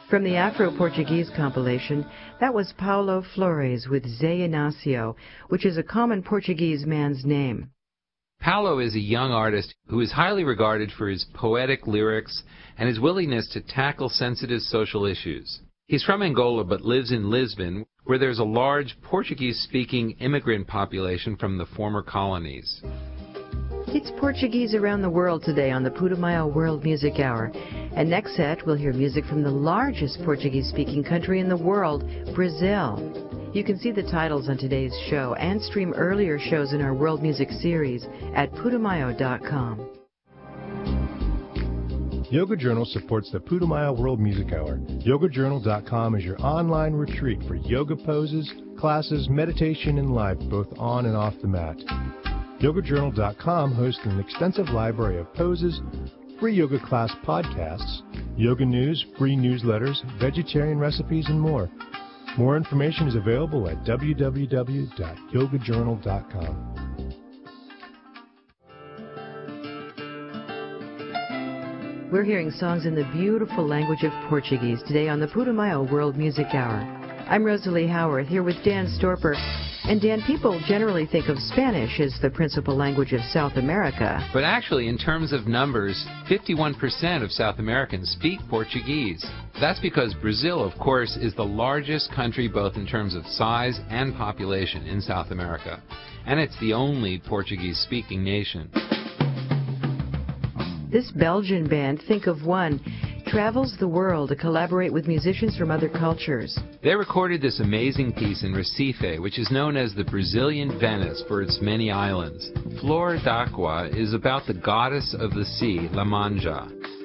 From the Afro-Portuguese compilation, that was Paulo Flores with Zé Inácio, which is a common Portuguese man's name. Paulo is a young artist who is highly regarded for his poetic lyrics and his willingness to tackle sensitive social issues. He's from Angola but lives in Lisbon, where there's a large Portuguese-speaking immigrant population from the former colonies. It's Portuguese around the world today on the Putumayo World Music Hour. And next set, we'll hear music from the largest Portuguese-speaking country in the world, Brazil. You can see the titles on today's show and stream earlier shows in our World Music series at putumayo.com. Yoga Journal supports the Putumayo World Music Hour. YogaJournal.com is your online retreat for yoga poses, classes, meditation, and life, both on and off the mat. YogaJournal.com hosts an extensive library of poses, free yoga class podcasts, yoga news, free newsletters, vegetarian recipes, and more. More information is available at www.yogajournal.com. We're hearing songs in the beautiful language of Portuguese today on the Putumayo World Music Hour. I'm Rosalie Howard here with Dan Storper. And Dan, people generally think of Spanish as the principal language of South America. But actually, in terms of numbers, 51% of South Americans speak Portuguese. That's because Brazil, of course, is the largest country both in terms of size and population in South America. And it's the only Portuguese-speaking nation. This Belgian band, Think of One, travels the world to collaborate with musicians from other cultures. They recorded this amazing piece in Recife, which is known as the Brazilian Venice for its many islands. Flor d'Aqua is about the goddess of the sea, La Manja.